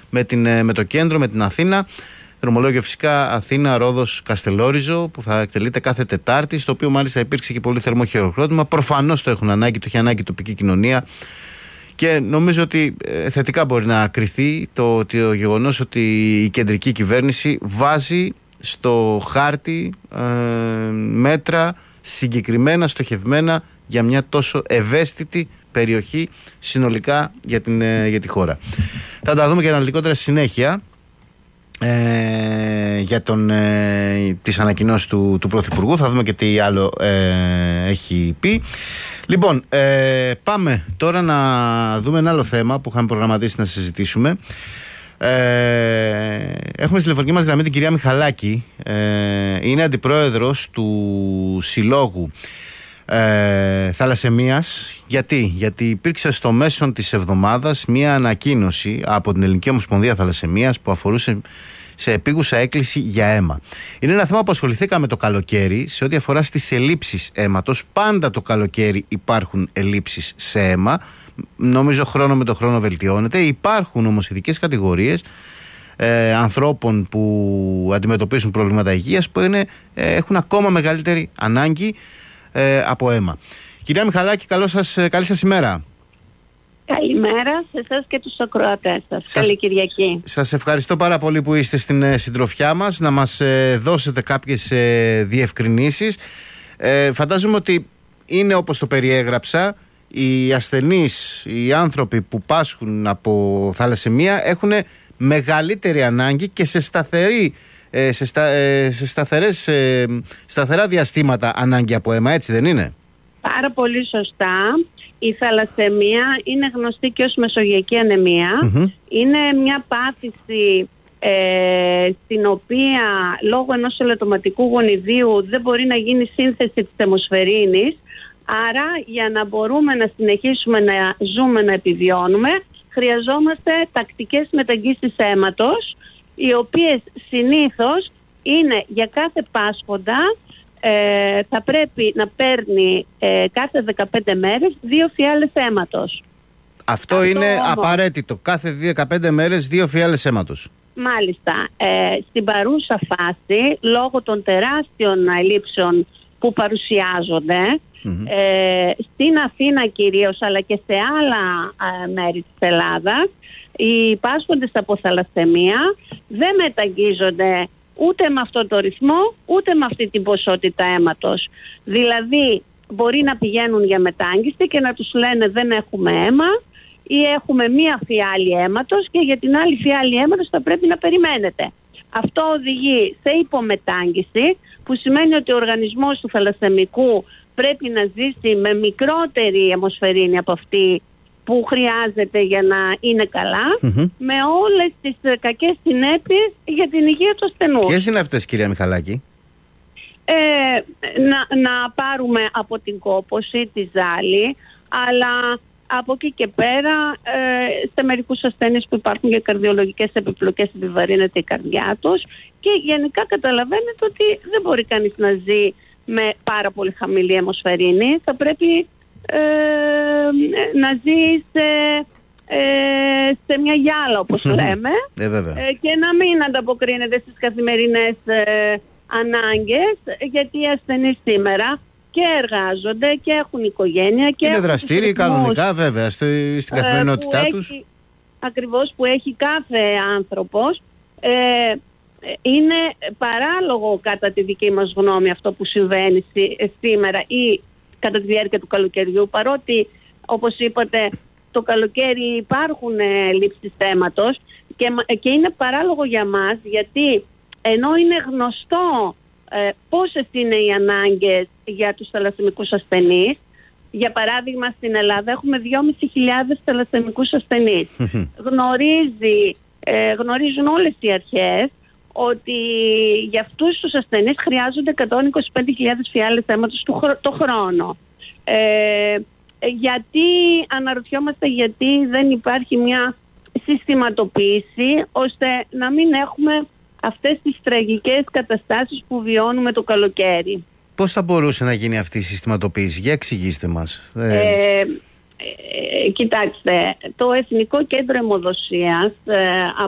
με το κέντρο, με την Αθήνα. Δρομολόγιο φυσικά Αθήνα-Ρόδος Καστελόριζο, που θα εκτελείται κάθε Τετάρτη, στο οποίο μάλιστα υπήρξε και πολύ θερμό χειροκρότημα. Προφανώς το έχουν ανάγκη, το έχει ανάγκη η τοπική κοινωνία. Και νομίζω ότι θετικά μπορεί να κριθεί το γεγονός ότι η κεντρική κυβέρνηση βάζει στο χάρτη μέτρα συγκεκριμένα, στοχευμένα για μια τόσο ευαίσθητη περιοχή συνολικά για τη χώρα. Θα τα δούμε και αναλυτικότερα στη συνέχεια για τις ανακοινώσεις του Πρωθυπουργού. Θα δούμε και τι άλλο έχει πει. Λοιπόν, πάμε τώρα να δούμε ένα άλλο θέμα που είχαμε προγραμματίσει να συζητήσουμε. Έχουμε στη τηλεφωνική μας γραμμή την κυρία Μιχαλάκη. Είναι αντιπρόεδρος του Συλλόγου Θαλασσαιμίας. Γιατί υπήρξε στο μέσον της εβδομάδας μία ανακοίνωση από την Ελληνική Ομοσπονδία Θαλασσαιμίας που αφορούσε σε επίγουσα έκκληση για αίμα. Είναι ένα θέμα που ασχοληθήκαμε το καλοκαίρι σε ό,τι αφορά στις ελλείψεις αίματος. Πάντα το καλοκαίρι υπάρχουν ελλείψεις σε αίμα. Νομίζω χρόνο με το χρόνο βελτιώνεται. Υπάρχουν όμως ειδικές κατηγορίες ανθρώπων που αντιμετωπίζουν προβλήματα υγείας που έχουν ακόμα μεγαλύτερη ανάγκη από αίμα. Κυρία Μιχαλάκη, καλή σας ημέρα. Καλημέρα σε εσάς και τους ακροατές σας. Καλή Κυριακή. Σας ευχαριστώ πάρα πολύ που είστε στην συντροφιά μας, να μας δώσετε κάποιες διευκρινήσεις. Φαντάζομαι ότι είναι όπως το περιέγραψα. Οι ασθενείς, οι άνθρωποι που πάσχουν από θαλασσαιμία έχουν μεγαλύτερη ανάγκη και σε σταθερά διαστήματα ανάγκη από αίμα, έτσι δεν είναι? Πάρα πολύ σωστά. Η θαλασσαιμία είναι γνωστή και ως μεσογειακή ανεμία. Είναι μια πάθηση στην οποία λόγω ενός ελαττωματικού γονιδίου δεν μπορεί να γίνει σύνθεση της αιμοσφαιρίνης. Άρα για να μπορούμε να συνεχίσουμε να ζούμε, να επιβιώνουμε, χρειαζόμαστε τακτικές μεταγγίσεις αίματος, οι οποίες συνήθως είναι για κάθε πάσχοντα θα πρέπει να παίρνει κάθε 15 μέρες 2 φιάλες αίματος. Αυτό είναι όμως απαραίτητο, κάθε 15 μέρες 2 φιάλες αίματος. Μάλιστα. Στην παρούσα φάση, λόγω των τεράστιων ελλείψεων που παρουσιάζονται, στην Αθήνα κυρίως, αλλά και σε άλλα μέρη της Ελλάδας, οι πάσχοντες από θαλασσαιμία δεν μεταγγίζονται ούτε με αυτό το ρυθμό, ούτε με αυτή την ποσότητα αίματος. Δηλαδή μπορεί να πηγαίνουν για μετάγγιση και να τους λένε δεν έχουμε αίμα ή έχουμε μία φιάλη αίματος και για την άλλη φιάλη αίματος θα πρέπει να περιμένετε. Αυτό οδηγεί σε υπομετάγγιση, που σημαίνει ότι ο οργανισμός του θαλασσαιμικού πρέπει να ζήσει με μικρότερη αιμοσφαιρίνη από αυτή που χρειάζεται για να είναι καλά, με όλες τις κακές συνέπειες για την υγεία του ασθενούς. Ποιες είναι αυτές, κυρία Μιχαλάκη? Να πάρουμε από την κόπωση, τη ζάλη, αλλά από εκεί και πέρα σε μερικούς ασθενείς που υπάρχουν για καρδιολογικές επιπλοκές επιβαρύνεται η καρδιά τους και γενικά καταλαβαίνετε ότι δεν μπορεί κανείς να ζει με πάρα πολύ χαμηλή αιμοσφαιρίνη. Θα πρέπει να ζει σε μια γυάλα, όπως λέμε, και να μην ανταποκρίνεται στις καθημερινές ανάγκες, γιατί οι ασθενείς σήμερα και εργάζονται και έχουν οικογένεια και είναι δραστήριοι κανονικά βέβαια στην καθημερινότητά τους. Ακριβώς, που έχει κάθε άνθρωπος. Είναι παράλογο κατά τη δική μας γνώμη αυτό που συμβαίνει σήμερα ή κατά τη διάρκεια του καλοκαιριού, παρότι όπως είπατε το καλοκαίρι υπάρχουν λήψεις αίματος και είναι παράλογο για μας, γιατί ενώ είναι γνωστό πόσες είναι οι ανάγκες για τους θαλασσαιμικούς ασθενείς. Για παράδειγμα, στην Ελλάδα έχουμε 2.500 θαλασσαιμικούς ασθενείς. Γνωρίζουν όλες οι αρχές ότι για αυτούς τους ασθενείς χρειάζονται 125.000 φιάλες αίματος το χρόνο. Γιατί αναρωτιόμαστε γιατί δεν υπάρχει μια συστηματοποίηση ώστε να μην έχουμε αυτές τις τραγικές καταστάσεις που βιώνουμε το καλοκαίρι. Πώς θα μπορούσε να γίνει αυτή η συστηματοποίηση? Για εξηγήστε μας. Κοιτάξτε, το Εθνικό Κέντρο Αιμοδοσίας